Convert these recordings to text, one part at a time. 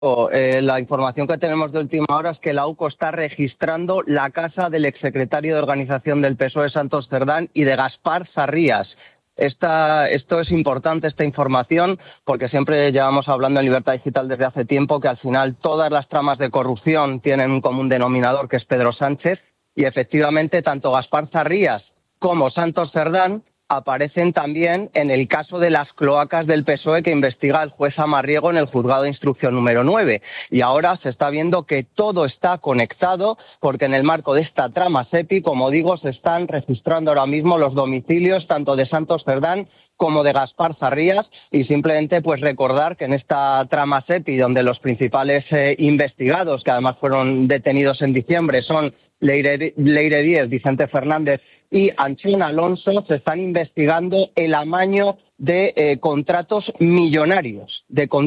La información que tenemos de última hora es que la UCO está registrando la casa del exsecretario de Organización del PSOE, Santos Cerdán, y de Gaspar Zarrías. Esto es importante, esta información, porque siempre llevamos hablando en Libertad Digital desde hace tiempo que al final todas las tramas de corrupción tienen un común denominador, que es Pedro Sánchez, y efectivamente tanto Gaspar Zarrías como Santos Cerdán aparecen también en el caso de las cloacas del PSOE que investiga el juez Amarriego en el juzgado de instrucción número 9. Y ahora se está viendo que todo está conectado, porque en el marco de esta trama SEPI, como digo, se están registrando ahora mismo los domicilios tanto de Santos Cerdán como de Gaspar Zarrías, y simplemente pues recordar que en esta trama SEPI, donde los principales investigados, que además fueron detenidos en diciembre, son Leire Díez, Vicente Fernández y Anchón Alonso, se están investigando el amaño de contratos millonarios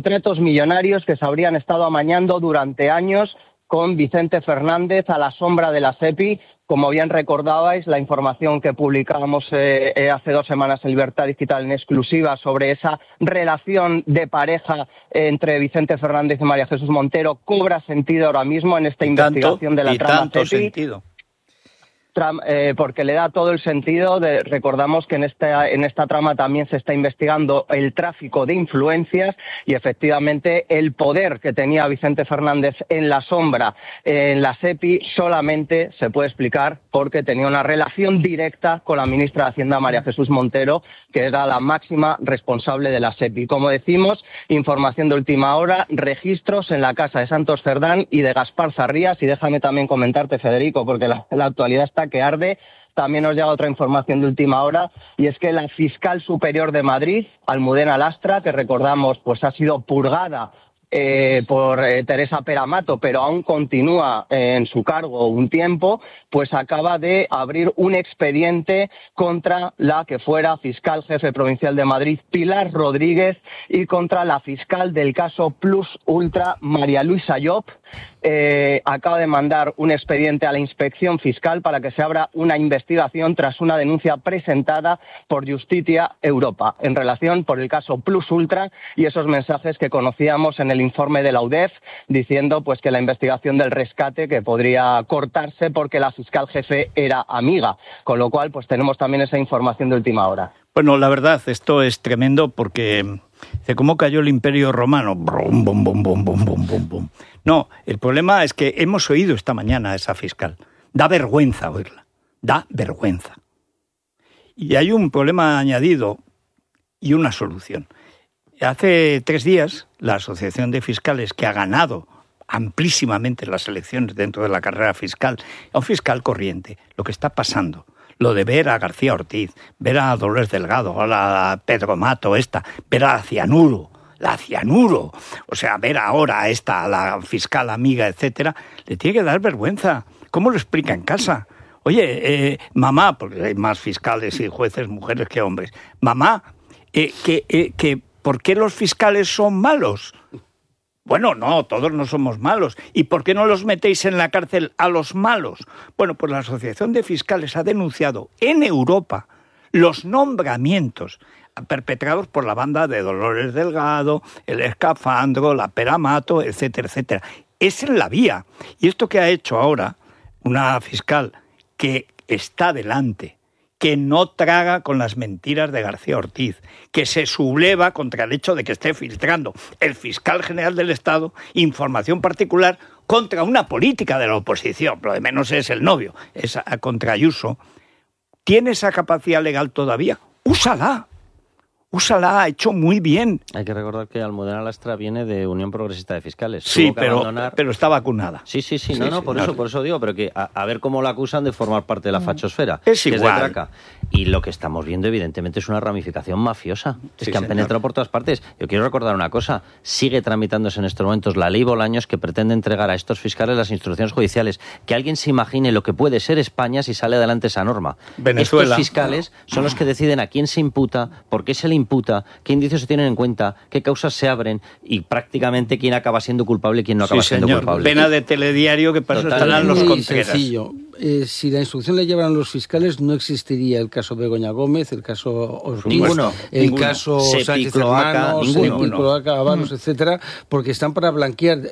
que se habrían estado amañando durante años con Vicente Fernández a la sombra de la SEPI. Como bien recordabais, la información que publicábamos hace 2 semanas en Libertad Digital en exclusiva sobre esa relación de pareja entre Vicente Fernández y María Jesús Montero cobra sentido ahora mismo en esta investigación de la trama SEPI. Porque le da todo el sentido. Recordamos que en esta trama también se está investigando el tráfico de influencias y efectivamente el poder que tenía Vicente Fernández en la sombra en la SEPI solamente se puede explicar porque tenía una relación directa con la ministra de Hacienda, María Jesús Montero, que era la máxima responsable de la SEPI. Como decimos, información de última hora, registros en la casa de Santos Cerdán y de Gaspar Zarrías. Y déjame también comentarte, Federico, porque la actualidad está que arde. También nos llega otra información de última hora, y es que la fiscal superior de Madrid, Almudena Lastra, que recordamos pues ha sido purgada por Teresa Peramato, pero aún continúa en su cargo un tiempo, pues acaba de abrir un expediente contra la que fuera fiscal jefe provincial de Madrid, Pilar Rodríguez, y contra la fiscal del caso Plus Ultra, María Luisa Llop. Acaba de mandar un expediente a la Inspección Fiscal para que se abra una investigación tras una denuncia presentada por Justitia Europa en relación por el caso Plus Ultra y esos mensajes que conocíamos en el informe de la UDEF diciendo pues que la investigación del rescate que podría cortarse porque la fiscal jefe era amiga, con lo cual pues tenemos también esa información de última hora. Bueno, la verdad, esto es tremendo porque ¿cómo cayó el Imperio Romano? Brum, bum, bum, bum, bum, bum, bum, bum. No, el problema es que hemos oído esta mañana a esa fiscal. Da vergüenza oírla, da vergüenza. Y hay un problema añadido y una solución. Hace 3 días, la Asociación de Fiscales, que ha ganado amplísimamente las elecciones dentro de la carrera fiscal, a un fiscal corriente, lo que está pasando, lo de ver a García Ortiz, ver a Dolores Delgado, a Pedro Mato, ver a la Cianuro, o sea, ver ahora a la fiscal amiga, etcétera, le tiene que dar vergüenza. ¿Cómo lo explica en casa? Oye, mamá, porque hay más fiscales y jueces mujeres que hombres, mamá, ¿por qué los fiscales son malos? Bueno, no, todos no somos malos. ¿Y por qué no los metéis en la cárcel a los malos? Bueno, pues la Asociación de Fiscales ha denunciado en Europa los nombramientos perpetrados por la banda de Dolores Delgado, el Escafandro, la Peramato, etcétera, etcétera. Es en la vía. Y esto que ha hecho ahora una fiscal que está delante, que no traga con las mentiras de García Ortiz, que se subleva contra el hecho de que esté filtrando el fiscal general del Estado información particular contra una política de la oposición, lo de menos es el novio, es contra Ayuso. ¿Tiene esa capacidad legal todavía? ¡Úsala! Ha hecho muy bien. Hay que recordar que Almudena Lastra viene de Unión Progresista de Fiscales. Sí, pero está vacunada. Sí, por eso digo, pero que a ver cómo la acusan de formar parte de la fachosfera. Es igual. Que es de traca. Y lo que estamos viendo, evidentemente, es una ramificación mafiosa. Es que han penetrado por todas partes. Yo quiero recordar una cosa. Sigue tramitándose en estos momentos la ley Bolaños que pretende entregar a estos fiscales las instrucciones judiciales. Que alguien se imagine lo que puede ser España si sale adelante esa norma. Venezuela. Estos fiscales son los que deciden a quién se imputa, por qué se le imputa, qué indicios se tienen en cuenta, qué causas se abren y prácticamente quién acaba siendo culpable y quién no acaba siendo culpable. Pena de telediario que para eso estarán los Contreras. Sencillo. si la instrucción la llevaran los fiscales, no existiría el caso Begoña Gómez, el caso Ortiz, el caso Sepi, Sánchez Cloaca, Hermanos, Sepi, Cloaca, Avalos, etcétera, porque están para blanquear.